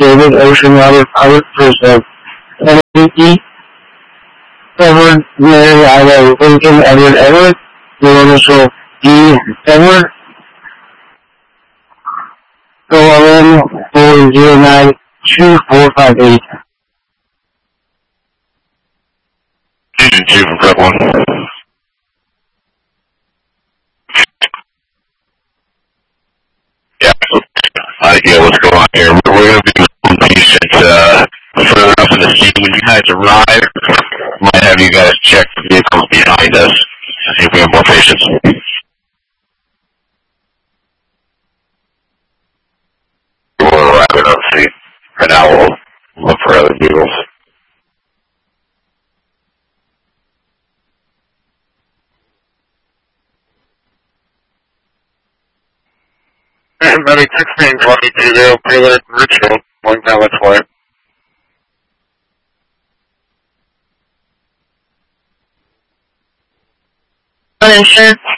David Ocean Robert Howard Joseph, Kennedy, Edward Mary Ida Lincoln Edward, your initial D. Edward, go in 4092458. Chief of Prep 1. Yeah. Yeah, what's going on here? We're going to be moving patient further up in the scene. When you guys arrive, might have you guys check the vehicles behind us to see if we have more patients. We're wrapping up the scene. For now, we'll look for other vehicles. Medic 1622, Taylor, Richfield, going down this way. Uninsured